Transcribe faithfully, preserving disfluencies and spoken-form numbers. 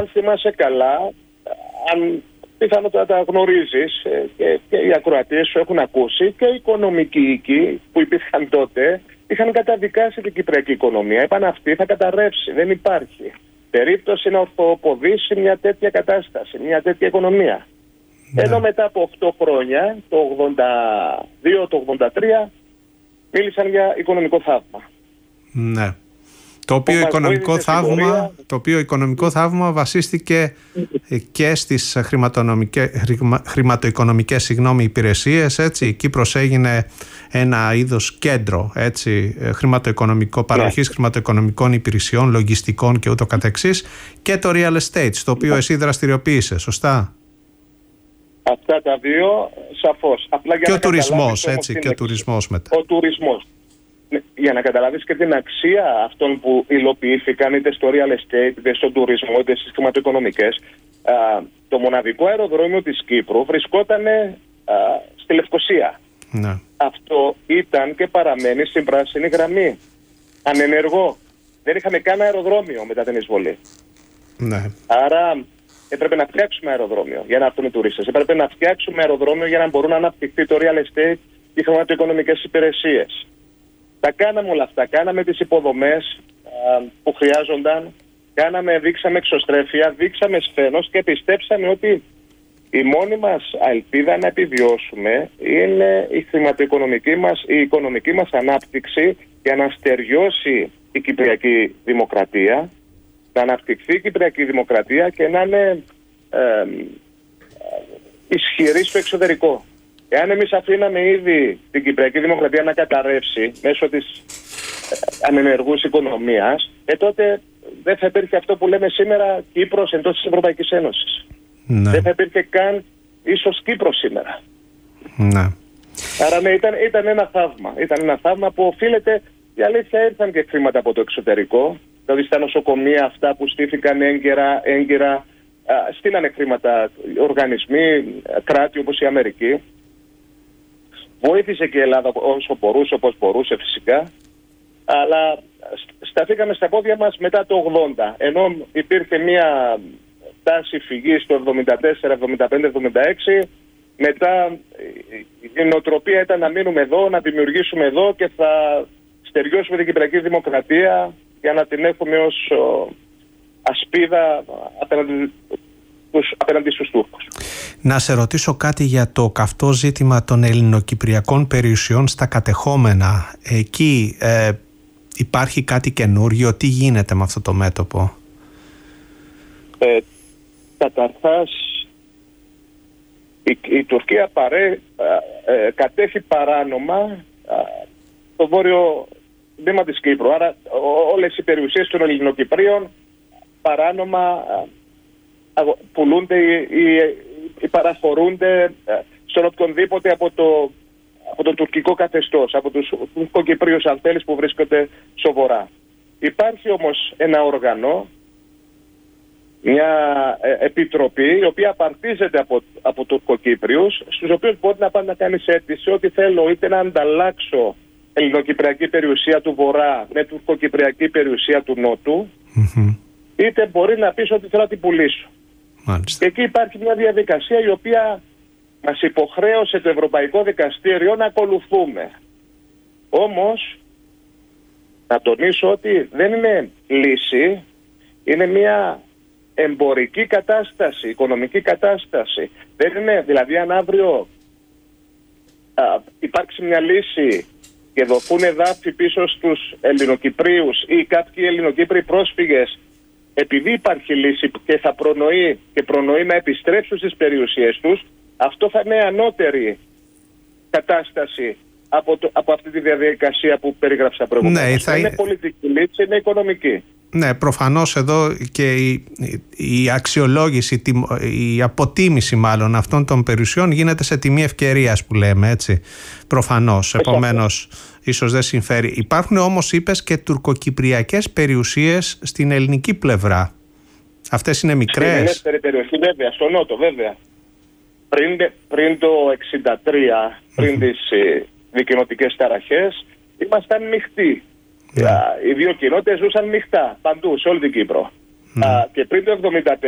αν θυμάσαι καλά, αν πιθανότατα γνωρίζεις και, και οι ακροατές σου έχουν ακούσει, και οι οικονομικοί οίκοι που υπήρχαν τότε είχαν καταδικάσει την κυπριακή οικονομία. Είπαν αυτή θα καταρρεύσει, δεν υπάρχει περίπτωση να ορθοποδήσει μια τέτοια κατάσταση, μια τέτοια οικονομία. Ναι. Ενώ μετά από οκτώ χρόνια, το ογδόντα δύο, το ογδόντα τρία, μίλησαν για οικονομικό θαύμα. Ναι. Το οποίο, οικονομικό θαύμα, το οποίο οικονομικό θαύμα βασίστηκε και στις χρηματοοικονομικές συγγνώμη, υπηρεσίες. Έτσι. Η Κύπρος έγινε ένα είδος κέντρο, έτσι, χρηματοοικονομικό, παροχής yeah. χρηματοοικονομικών υπηρεσιών, λογιστικών και ούτω καθεξής, και το real estate, στο οποίο yeah. εσύ δραστηριοποιείσαι, σωστά? Αυτά τα δύο, σαφώς. Απλά για και να ο τουρισμός, έτσι, και ο τουρισμός μετά. Ο τουρισμός. Για να καταλάβεις και την αξία αυτών που υλοποιήθηκαν είτε στο real estate, είτε στον τουρισμό, είτε στις χρηματοοικονομικές, α, το μοναδικό αεροδρόμιο της Κύπρου βρισκόταν α, στη Λευκοσία. Ναι. Αυτό ήταν και παραμένει στην πράσινη γραμμή. Ανενεργό. Δεν είχαμε καν αεροδρόμιο μετά την εισβολή. Ναι. Άρα έπρεπε να φτιάξουμε αεροδρόμιο για να έρθουν οι τουρίστες. Έπρεπε να φτιάξουμε αεροδρόμιο για να μπορούν να αναπτυχθεί το real estate και οι χρηματοοικονομικές υπηρεσίες. Τα κάναμε όλα αυτά. Κάναμε τις υποδομές α, που χρειάζονταν. Κάναμε, δείξαμε εξωστρέφεια, δείξαμε σφένος και πιστέψαμε ότι η μόνη μας ελπίδα να επιβιώσουμε είναι η χρηματοοικονομική μας, η οικονομική μας ανάπτυξη για να στεριώσει η Κυπριακή Δημοκρατία, να αναπτυχθεί η Κυπριακή Δημοκρατία και να είναι ε, ε, ισχυρή στο εξωτερικό. Εάν εμείς αφήναμε ήδη την Κυπριακή Δημοκρατία να καταρρεύσει μέσω της ε, ανενεργούς οικονομίας, ε, τότε δεν θα υπήρχε αυτό που λέμε σήμερα Κύπρος εντός της Ευρωπαϊκής Ένωσης. Ναι. Δεν θα υπήρχε καν ίσως Κύπρος σήμερα. Ναι. Άρα ναι, ήταν, ήταν ένα θαύμα. Ήταν ένα θαύμα που οφείλεται, η αλήθεια, ήρθαν και χρήματα από το εξωτερικό. Δηλαδή στα νοσοκομεία αυτά που στήθηκαν έγκαιρα, έγκαιρα α, στείλανε χρήματα οργανισμοί, κράτη όπως η Αμερική. Βοήθησε και η Ελλάδα όσο μπορούσε, όπως μπορούσε φυσικά. Αλλά σταθήκαμε στα πόδια μας μετά το ογδόντα. Ενώ υπήρχε μια τάση φυγής το εβδομήντα τέσσερα, εβδομήντα πέντε, εβδομήντα έξι. Μετά η νοοτροπία ήταν να μείνουμε εδώ, να δημιουργήσουμε εδώ και θα στεριώσουμε την Κυπριακή Δημοκρατία για να την έχουμε ως ασπίδα απέναντι, απέναντι στους Τούρκους. Να σε ρωτήσω κάτι για το καυτό ζήτημα των ελληνοκυπριακών περιουσιών στα κατεχόμενα. Εκεί ε, υπάρχει κάτι καινούργιο? Τι γίνεται με αυτό το μέτωπο? Ε, καταρχάς, η, η Τουρκία παρέ, ε, ε, κατέχει παράνομα ε, το βόρειο βήμα της Κύπρου. Άρα ό, όλες οι περιουσίες των Ελληνοκυπρίων παράνομα ε, πουλούνται ή, ή, ή παραχωρούνται ε, στον οποιονδήποτε από το, από το τουρκικό καθεστώς, από τους τουρκοκυπρίους αν θέλεις που βρίσκονται στο βορρά. Υπάρχει όμως ένα όργανο, μια ε, επιτροπή η οποία απαρτίζεται από, από Τουρκοκύπριους, στους οποίους μπορεί να πάνε να κάνεις αίτηση ότι θέλω είτε να ανταλλάξω ελληνοκυπριακή περιουσία του Βορρά με τουρκοκυπριακή περιουσία του Νότου, mm-hmm. είτε μπορεί να πεις ότι θέλω να την πουλήσω. Μάλιστα. Εκεί υπάρχει μια διαδικασία η οποία μας υποχρέωσε το Ευρωπαϊκό Δικαστήριο να ακολουθούμε. Όμως, να τονίσω ότι δεν είναι λύση, είναι μια εμπορική κατάσταση, οικονομική κατάσταση. Δεν είναι, δηλαδή αν αύριο α, υπάρξει μια λύση και δοθούν εδάφη πίσω στους Ελληνοκυπρίους ή κάποιοι Ελληνοκύπροι πρόσφυγες, επειδή υπάρχει λύση και θα προνοεί και προνοεί να επιστρέψουν στις περιουσίες τους, αυτό θα είναι ανώτερη κατάσταση από, το, από αυτή τη διαδικασία που περιγράψα προηγουμένως. Ναι, θα... είναι πολιτική λύση, είναι οικονομική. Ναι, προφανώς εδώ και η, η αξιολόγηση, η αποτίμηση μάλλον αυτών των περιουσιών γίνεται σε τιμή ευκαιρίας που λέμε, έτσι. Προφανώς, επομένως ίσως δεν συμφέρει. Υπάρχουν όμως, είπες, και τουρκοκυπριακές περιουσίες στην ελληνική πλευρά. Αυτές είναι μικρές. Στην ελεύθερη περιοχή, βέβαια, στο νότο, βέβαια. Πριν, πριν το εξήντα τρία, πριν τις δικοινοτικές ταραχές, ήμασταν μειχτοί. Yeah. Οι δύο κοινότητες ζούσαν μειχτά παντού, σε όλη την Κύπρο. Yeah. Και πριν το εβδομήντα τέσσερα